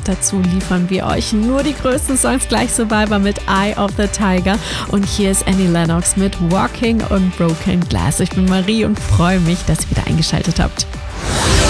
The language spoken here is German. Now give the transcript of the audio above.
dazu liefern wir euch nur die größten Songs gleich. Survivor mit Eye of the Tiger und hier ist Annie Lennox mit Walking on Broken Glass. Ich bin Marie und freue mich, dass ihr wieder eingeschaltet habt.